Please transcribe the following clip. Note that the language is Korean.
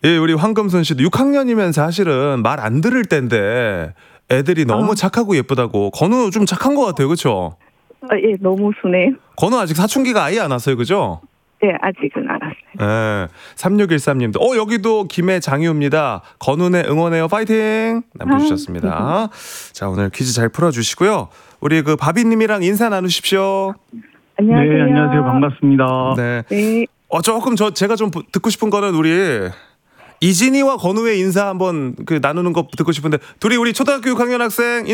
예, 우리 황금순 씨도 6학년이면 사실은 말 안 들을 때인데 애들이 너무 착하고 예쁘다고. 건우 좀 착한 것 같아요, 그렇죠? 예, 너무 순해요. 건우 아직 사춘기가 아예 안 왔어요, 그죠? 네, 아직은 안 왔어요. 예. 3613님도 여기도 김해 장유입니다. 건우네 응원해요. 파이팅 남겨주셨습니다. 자, 오늘 퀴즈 잘 풀어주시고요. 우리 그 바비님이랑 인사 나누십시오. 안녕하세요. 네, 안녕하세요. 반갑습니다. 네. 네. 조금 제가 좀 듣고 싶은 거는 우리 이진이와 건우의 인사 한번 나누는 거 듣고 싶은데, 둘이 우리 초등학교 6학년 학생